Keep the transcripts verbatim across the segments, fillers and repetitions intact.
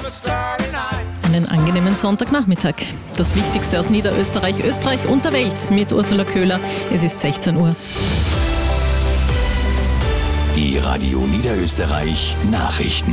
Einen angenehmen Sonntagnachmittag. Das Wichtigste aus Niederösterreich, Österreich und der Welt mit Ursula Köhler. Es ist sechzehn Uhr. Die Radio Niederösterreich Nachrichten.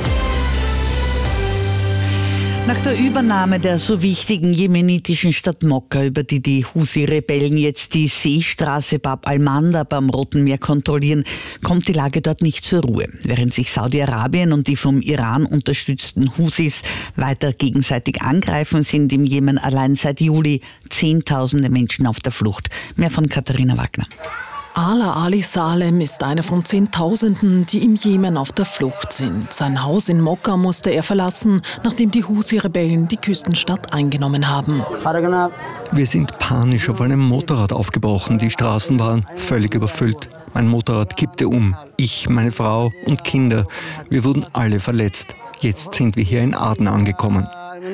Nach der Übernahme der so wichtigen jemenitischen Stadt Mokka, über die die Husi-Rebellen jetzt die Seestraße Bab al-Mandab am Roten Meer kontrollieren, kommt die Lage dort nicht zur Ruhe. Während sich Saudi-Arabien und die vom Iran unterstützten Husis weiter gegenseitig angreifen, sind im Jemen allein seit Juli Zehntausende Menschen auf der Flucht. Mehr von Katharina Wagner. Ala Ali Salem ist einer von Zehntausenden, die im Jemen auf der Flucht sind. Sein Haus in Mokka musste er verlassen, nachdem die Husi-Rebellen die Küstenstadt eingenommen haben. Wir sind panisch auf einem Motorrad aufgebrochen. Die Straßen waren völlig überfüllt. Mein Motorrad kippte um. Ich, meine Frau und Kinder. Wir wurden alle verletzt. Jetzt sind wir hier in Aden angekommen.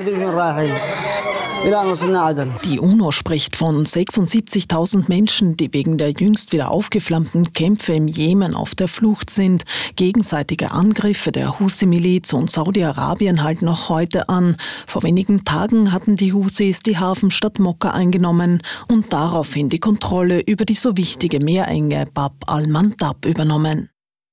Die UNO spricht von sechsundsiebzigtausend Menschen, die wegen der jüngst wieder aufgeflammten Kämpfe im Jemen auf der Flucht sind. Gegenseitige Angriffe der Husi-Miliz und Saudi-Arabien halten noch heute an. Vor wenigen Tagen hatten die Husis die Hafenstadt Mokka eingenommen und daraufhin die Kontrolle über die so wichtige Meerenge Bab al-Mandab übernommen.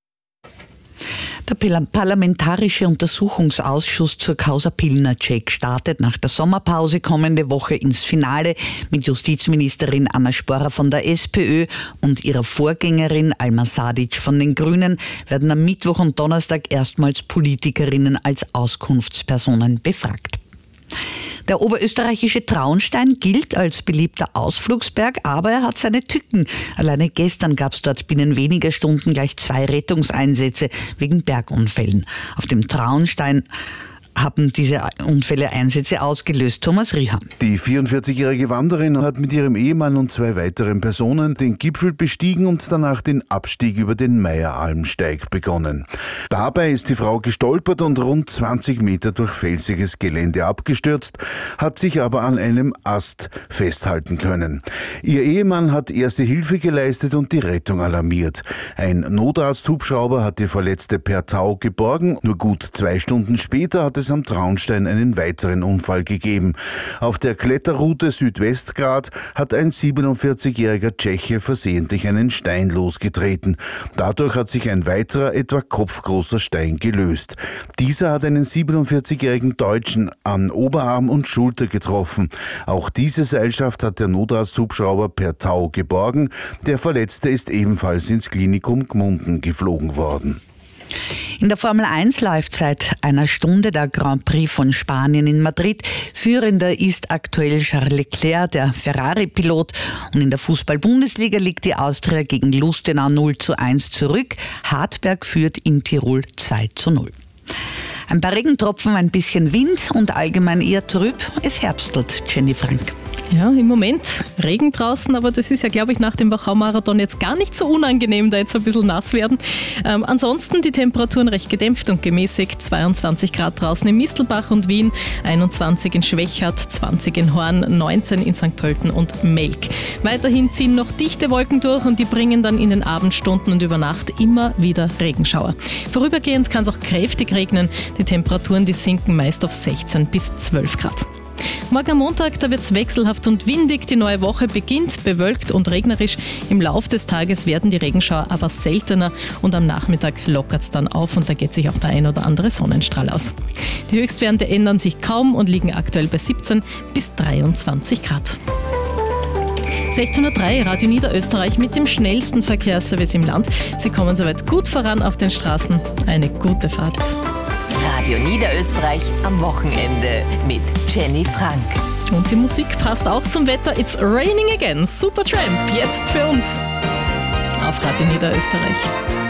Der Parlamentarische Untersuchungsausschuss zur Causa Pilnacek startet nach der Sommerpause kommende Woche ins Finale mit Justizministerin Anna Sporrer von der SPÖ und ihrer Vorgängerin Alma Sadic von den Grünen werden am Mittwoch und Donnerstag erstmals Politikerinnen als Auskunftspersonen befragt. Der oberösterreichische Traunstein gilt als beliebter Ausflugsberg, aber er hat seine Tücken. Alleine gestern gab es dort binnen weniger Stunden gleich zwei Rettungseinsätze wegen Bergunfällen. Auf dem Traunstein haben diese Unfälle Einsätze ausgelöst. Thomas Riehan. Die vierundvierzigjährige Wanderin hat mit ihrem Ehemann und zwei weiteren Personen den Gipfel bestiegen und danach den Abstieg über den Meieralmsteig begonnen. Dabei ist die Frau gestolpert und rund zwanzig Meter durch felsiges Gelände abgestürzt, hat sich aber an einem Ast festhalten können. Ihr Ehemann hat erste Hilfe geleistet und die Rettung alarmiert. Ein Notarzthubschrauber hat die Verletzte per Tau geborgen. Nur gut zwei Stunden später hat es am Traunstein einen weiteren Unfall gegeben. Auf der Kletterroute Südwestgrat hat ein siebenundvierzigjähriger Tscheche versehentlich einen Stein losgetreten. Dadurch hat sich ein weiterer, etwa kopfgroßer Stein gelöst. Dieser hat einen siebenundvierzigjährigen Deutschen an Oberarm und Schulter getroffen. Auch diese Seilschaft hat der Notarzthubschrauber per Tau geborgen. Der Verletzte ist ebenfalls ins Klinikum Gmunden geflogen worden. In der Formel eins läuft seit einer Stunde der Grand Prix von Spanien in Madrid. Führender ist aktuell Charles Leclerc, der Ferrari-Pilot. Und in der Fußball-Bundesliga liegt die Austria gegen Lustenau null zu eins zurück. Hartberg führt in Tirol zwei zu null. Ein paar Regentropfen, ein bisschen Wind und allgemein eher trüb. Es herbstelt. Jenny Frank. Ja, im Moment Regen draußen, aber das ist ja, glaube ich, nach dem Wachau-Marathon jetzt gar nicht so unangenehm, da jetzt ein bisschen nass werden. Ähm, ansonsten die Temperaturen recht gedämpft und gemäßigt. zweiundzwanzig Grad draußen in Mistelbach und Wien, einundzwanzig in Schwechat, zwanzig in Horn, neunzehn in Sankt Pölten und Melk. Weiterhin ziehen noch dichte Wolken durch und die bringen dann in den Abendstunden und über Nacht immer wieder Regenschauer. Vorübergehend kann es auch kräftig regnen. Die Temperaturen, die sinken meist auf sechzehn bis zwölf Grad. Morgen am Montag, da wird es wechselhaft und windig. Die neue Woche beginnt bewölkt und regnerisch. Im Lauf des Tages werden die Regenschauer aber seltener und am Nachmittag lockert es dann auf und da geht sich auch der ein oder andere Sonnenstrahl aus. Die Höchstwerte ändern sich kaum und liegen aktuell bei siebzehn bis dreiundzwanzig Grad. sechzehn Uhr drei, Radio Niederösterreich mit dem schnellsten Verkehrsservice im Land. Sie kommen soweit gut voran auf den Straßen. Eine gute Fahrt. Radio Niederösterreich am Wochenende mit Jenny Frank. Und die Musik passt auch zum Wetter. It's raining again. Supertramp, jetzt für uns auf Radio Niederösterreich.